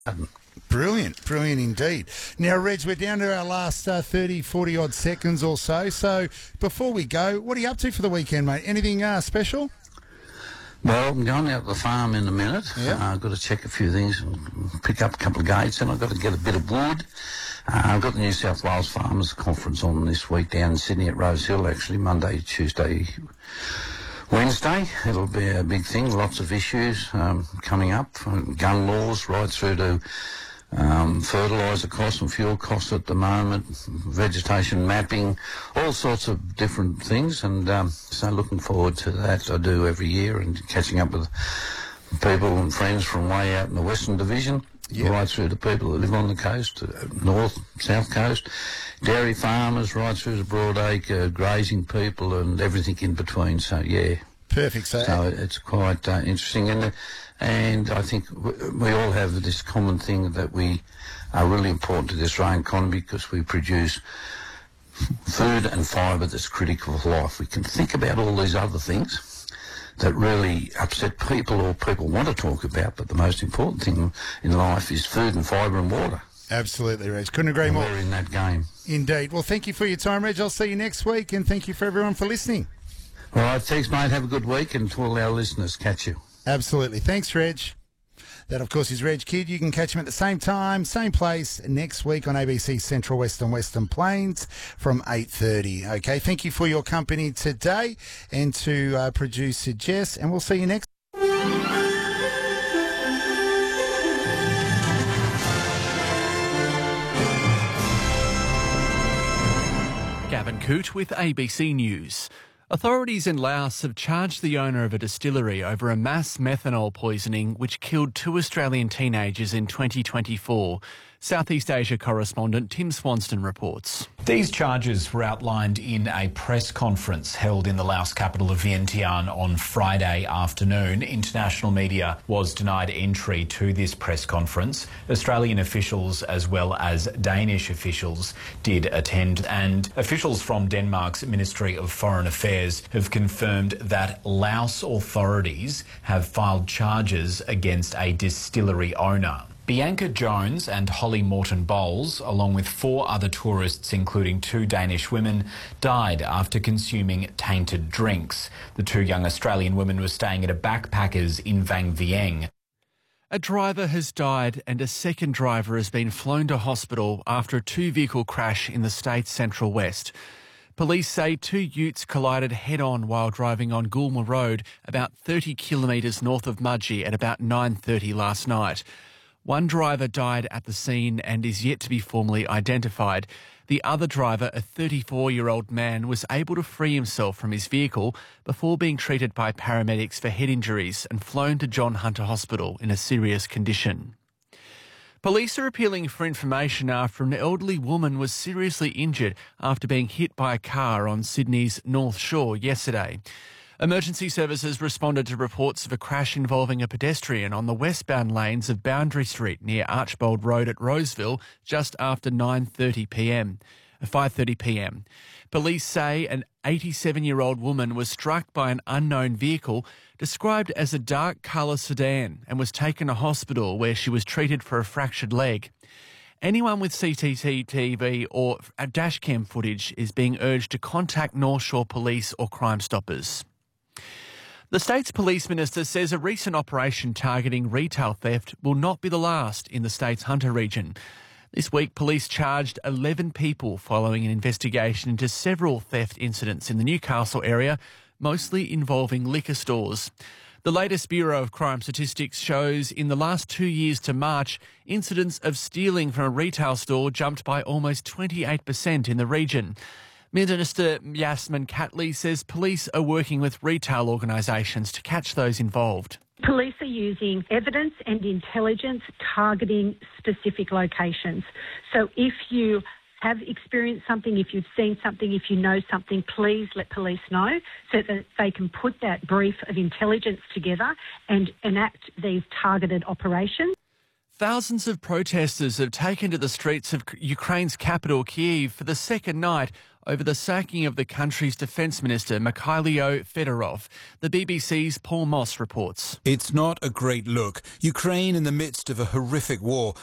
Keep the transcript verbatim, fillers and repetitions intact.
Brilliant, brilliant indeed. Now, Reg, we're down to our last uh, thirty, forty-odd seconds or so. So before we go, what are you up to for the weekend, mate? Anything uh, special? Well, I'm going out to the farm in a minute. Yep. Uh, I've got to check a few things and pick up a couple of gates, and I've got to get a bit of wood. Uh, I've got the New South Wales Farmers Conference on this week down in Sydney at Rose Hill, actually, Monday, Tuesday, Wednesday. It'll be a big thing, lots of issues um, coming up, from gun laws right through to um, fertiliser costs and fuel costs at the moment, vegetation mapping, all sorts of different things. And um, so looking forward to that. I do every year, and catching up with people and friends from way out in the Western Division, yeah, right through to people that live on the coast, uh, north, south coast, dairy farmers, right through to broadacre, grazing people and everything in between. So, yeah. Perfect. So, so it's quite uh, interesting. And, and I think we all have this common thing that we are really important to the Australian economy because we produce food and fibre that's critical for life. We can think about all these other things that really upset people or people want to talk about, but the most important thing in life is food and fibre and water. Absolutely, Reg. Couldn't agree and more. We're in that game. Indeed. Well, thank you for your time, Reg. I'll see you next week, and thank you for everyone for listening. All right, thanks, mate. Have a good week, and to all our listeners, catch you. Absolutely. Thanks, Reg. That, of course, is Reg Kidd. You can catch him at the same time, same place, next week on A B C Central Western Western Plains from eight thirty. Okay, thank you for your company today, and to uh, producer Jess, and we'll see you next. Gavin Coote with A B C News. Authorities in Laos have charged the owner of a distillery over a mass methanol poisoning which killed two Australian teenagers in twenty twenty-four. Southeast Asia correspondent Tim Swanston reports. These charges were outlined in a press conference held in the Laos capital of Vientiane on Friday afternoon. International media was denied entry to this press conference. Australian officials as well as Danish officials did attend, and officials from Denmark's Ministry of Foreign Affairs have confirmed that Laos authorities have filed charges against a distillery owner. Bianca Jones and Holly Morton Bowles, along with four other tourists, including two Danish women, died after consuming tainted drinks. The two young Australian women were staying at a backpackers in Vang Vieng. A driver has died and a second driver has been flown to hospital after a two-vehicle crash in the state's central west. Police say two utes collided head-on while driving on Gulma Road, about thirty kilometres north of Mudgee, at about nine thirty last night. One driver died at the scene and is yet to be formally identified. The other driver, a thirty-four-year-old man, was able to free himself from his vehicle before being treated by paramedics for head injuries and flown to John Hunter Hospital in a serious condition. Police are appealing for information after an elderly woman was seriously injured after being hit by a car on Sydney's North Shore yesterday. Emergency services responded to reports of a crash involving a pedestrian on the westbound lanes of Boundary Street near Archbold Road at Roseville just after nine thirty p m, five thirty p m. Police say an eighty-seven-year-old woman was struck by an unknown vehicle described as a dark colour sedan and was taken to hospital where she was treated for a fractured leg. Anyone with C C T V or dashcam footage is being urged to contact North Shore Police or Crime Stoppers. The state's police minister says a recent operation targeting retail theft will not be the last in the state's Hunter region. This week, police charged eleven people following an investigation into several theft incidents in the Newcastle area, mostly involving liquor stores. The latest Bureau of Crime Statistics shows in the last two years to March, incidents of stealing from a retail store jumped by almost twenty-eight percent in the region. Minister Yasmin Catley says police are working with retail organisations to catch those involved. Police are using evidence and intelligence targeting specific locations. So if you have experienced something, if you've seen something, if you know something, please let police know so that they can put that brief of intelligence together and enact these targeted operations. Thousands of protesters have taken to the streets of Ukraine's capital, Kyiv, for the second night over the sacking of the country's defence minister, Mikhailo Fedorov. The B B C's Paul Moss reports. It's not a great look. Ukraine in the midst of a horrific war